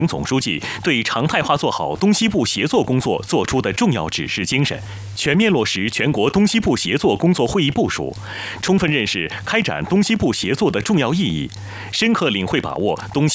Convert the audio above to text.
总书记对常态化做好东西部协作工作作出的重要指示精神，全面落实全国东西部协作工作会议部署，充分认识开展东西部协作的重要意义，深刻领会把握东西